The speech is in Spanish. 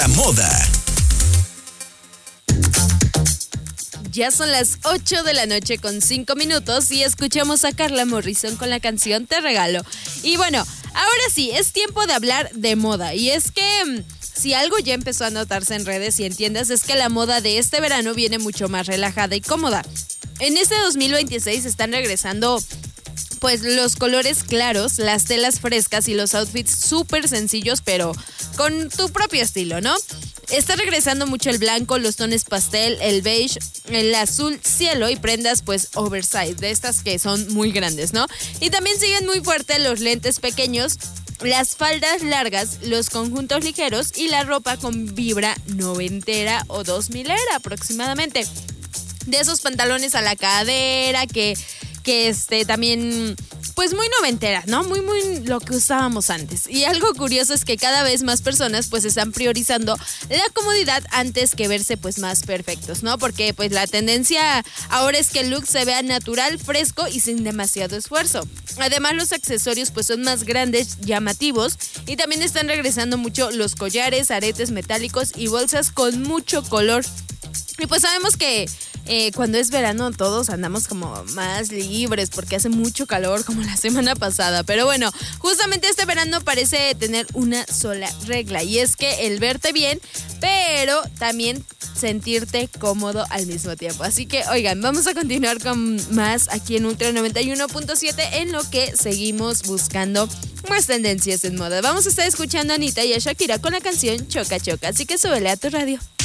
La moda. Ya son las 8 de la noche con 5 minutos y escuchamos a Carla Morrison con la canción Te Regalo. Y bueno, ahora sí, es tiempo de hablar de moda. Y es que si algo ya empezó a notarse en redes y en tiendas es que la moda de este verano viene mucho más relajada y cómoda. En este 2026 están regresando pues los colores claros, las telas frescas y los outfits súper sencillos, pero con tu propio estilo, ¿no? Está regresando mucho el blanco, los tonos pastel, el beige, el azul cielo y prendas pues oversize, de estas que son muy grandes, ¿no? Y también siguen muy fuerte los lentes pequeños, las faldas largas, los conjuntos ligeros y la ropa con vibra noventera o 2000era aproximadamente. De esos pantalones a la cadera que también pues muy noventera, ¿no? Muy lo que usábamos antes. Y algo curioso es que cada vez más personas pues están priorizando la comodidad antes que verse pues más perfectos, ¿no? Porque pues la tendencia ahora es que el look se vea natural, fresco y sin demasiado esfuerzo. Además los accesorios pues son más grandes, llamativos y también están regresando mucho los collares, aretes metálicos y bolsas con mucho color. Y pues sabemos que cuando es verano todos andamos como más libres porque hace mucho calor como la semana pasada. Pero bueno, justamente este verano parece tener una sola regla y es que el verte bien, pero también sentirte cómodo al mismo tiempo. Así que, oigan, vamos a continuar con más aquí en Ultra 91.7 en lo que seguimos buscando más tendencias en moda. Vamos a estar escuchando a Anita y a Shakira con la canción Choca Choca, así que súbele a tu radio.